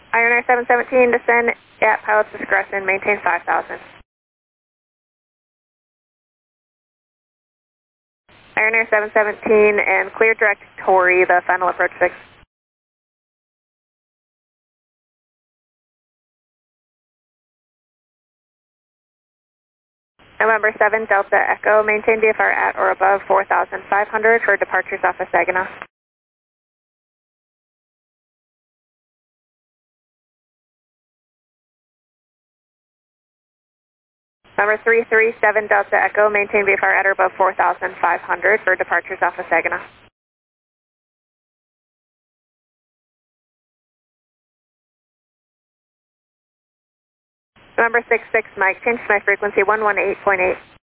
Iron Air 717, descend at pilot's discretion, maintain 5,000. Iron Air 717 and clear direct Torrey, the final approach 6. November 7, Delta Echo, maintain VFR at or above 4,500 for departures off of Saginaw. Number 337 Delta Echo, maintain VFR at or above 4,500 for departures off of Saginaw. November 66 Mike, change to my frequency 118.8.